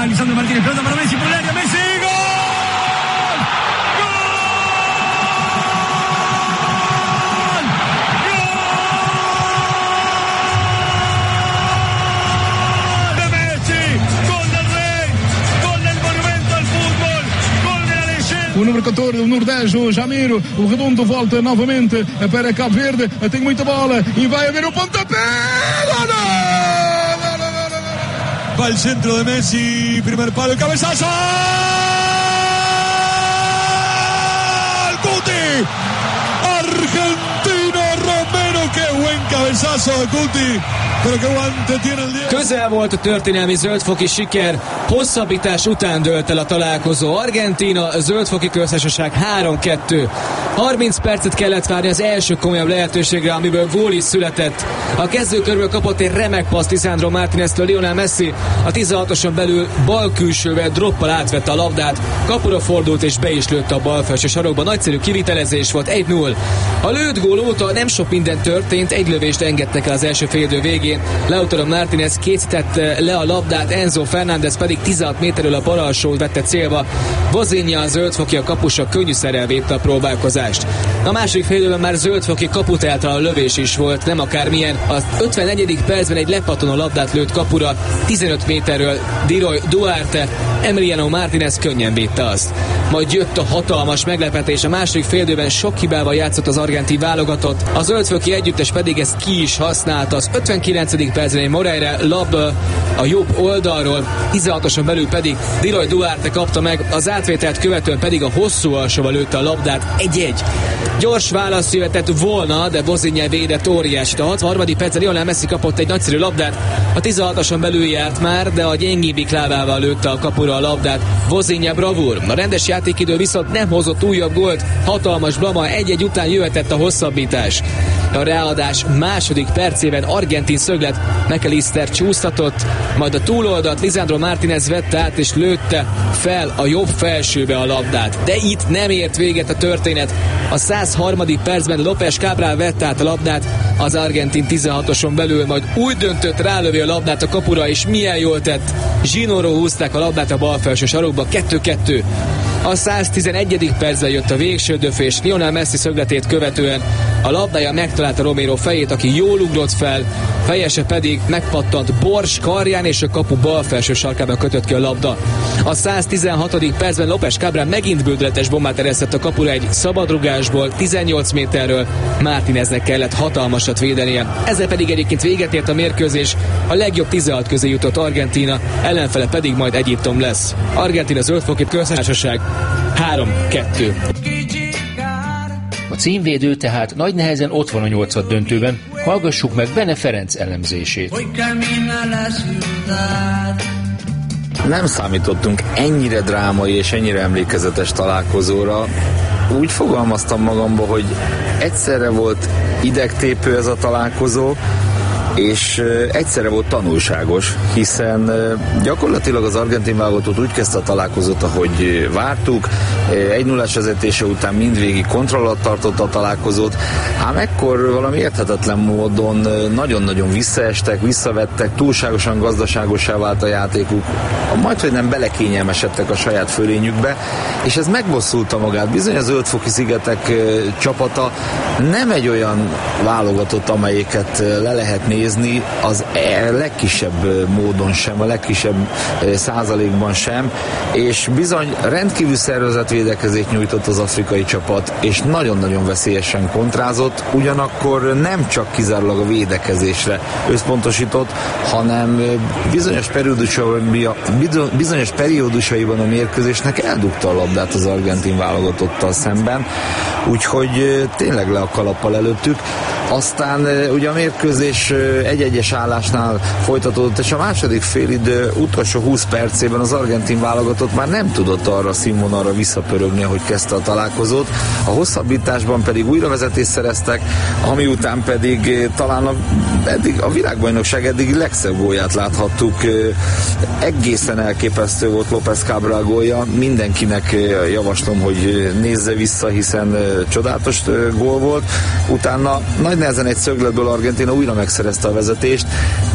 Lisandro Martínez, pelota para Messi, por el área, Messi, ¡gol! O número 14, o número 10, o Jamiro, o Redondo volta novamente para Cabo Verde, tem muita bola e vai haver o pontapé. Va al centro de Messi, primer palo, el cabezazo. ¡Al Cuti! Argentino Romero, qué buen cabezazo de Cuti. Pero qué guante tiene el Diego. Közel volt a történelmi zöldfoki siker, hosszabbítás után dőlt el a találkozó. Argentína, Zöldfoki Köztársaság 3-2. 30 percet kellett várni az első komolyabb lehetőségre, amiből gól is született. A kezdőkörből kapott egy remek paszt Lisandro Martíneztől Lionel Messi. A 16-oson belül bal külsővel droppal átvette a labdát, kapura fordult és be is lőtte a bal felső sarokba. Nagyszerű kivitelezés volt, 1-0. A lőtt gól óta nem sok minden történt, egy lövést engedtek el az első félidő végén. Lautaro Martínez készítette le a labdát, Enzo Fernández pedig 16 méterről a bal alsót vette célba. Vozinha, a zöldfoki, a kapusa könnyűszerrel védte a próbálkozást. A második félidőben már zöldfoki kaputáltal a lövés is volt, nem akármilyen. Az 54. percben egy lepattanó labdát lőtt kapura, 15 méterről Diroy Duarte, Emiliano Martínez könnyen védte azt. Majd jött a hatalmas meglepetés, a második félidőben sok hibával játszott az argentin válogatott, a zöldfoki együttes pedig ezt ki is használta. Az 59. percben egy Moreira labda a jobb oldalról, 16-oson belül pedig Diroy Duarte kapta meg, az átvételt követően pedig a hosszú alsóval lőtte a labdát, 1-1. Gyors válasz jöhetett volna, de Vozinha védett óriásit. A 63. percben Lionel Messi kapott egy nagyszerű labdát, a 16-oson belül járt már, de a gyengébbik lábával lőtte a kapura a labdát. Vozinha bravúr. A rendes játékidő viszont nem hozott újabb gólt, hatalmas blama, 1-1 után jöhetett a hosszabbítás. A ráadás második percében argentin szöglet, McAllister csúsztatott, majd a túloldalt Lisandro Martínez vette át és lőtte fel a jobb felsőbe a labdát. De itt nem ért véget a történet. A 103. percben López Cabral vette át a labdát az argentin 16-oson belül, majd úgy döntött, rálövi a labdát a kapura, és milyen jól tett. Zsinóról húzták a labdát a bal felső sarokba, 2-2. A 111. percben jött a végső döfés, Lionel Messi szögletét követően a labdája megtalálta Romero fejét, aki jól ugrott fel, fejese pedig megpattant Bors karján, és a kapu bal felső sarkába kötött ki a labda. A 116. percben López Cabral megint bődületes bombát eresztett a kapura egy szabadrugásból, 18 méterről. Martíneznek kellett hatalmasat védenie. Ezzel pedig egyébként véget ért a mérkőzés, a legjobb 16 közé jutott Argentína, ellenfele pedig majd Egyiptom lesz. Argentína, Zöldfoki Köztársaság 3-2. A címvédő tehát nagy nehezen ott van a 8. döntőben. Hallgassuk meg Bene Ferenc elemzését. Nem számítottunk ennyire drámai és ennyire emlékezetes találkozóra. Úgy fogalmaztam magamba, hogy egyszerre volt idegtépő ez a találkozó, és egyszerre volt tanulságos, hiszen gyakorlatilag az argentin válogatott úgy kezdte a találkozót, ahogy vártuk, 1-0-as vezetése után mindvégig kontroll alatt tartotta a találkozót, ám ekkor valami érthetetlen módon nagyon-nagyon visszaestek, visszavettek, túlságosan gazdaságosá vált a játékuk, majdhogy nem belekényelmesedtek a saját fölényükbe, és ez megbosszulta magát. Bizony a Zöldfoki szigetek csapata nem egy olyan válogatott, amelyiket le lehet nézni, az legkisebb módon sem, a legkisebb százalékban sem, és bizony rendkívül szervezett védekezést nyújtott az afrikai csapat, és nagyon-nagyon veszélyesen kontrázott, ugyanakkor nem csak kizárólag a védekezésre összpontosított, hanem bizonyos periódusaiban a mérkőzésnek eldugta a labdát az argentin válogatottal szemben, úgyhogy tényleg le a kalappal előttük. Aztán ugye a mérkőzés egy-egyes állásnál folytatódott, és a második félidő utolsó 20 percében az argentin válogatott már nem tudott arra a színvonalra visszapörögni, ahogy kezdte a találkozót. A hosszabbításban pedig újravezetést szereztek, ami után pedig talán a világbajnokság eddig legszebb gólját láthattuk. Egészen elképesztő volt López Cabral gólja. Mindenkinek javaslom, hogy nézze vissza, hiszen csodálatos gól volt. Utána nagy nehezen egy szögletből Argentína újra megszerezte a vezetést,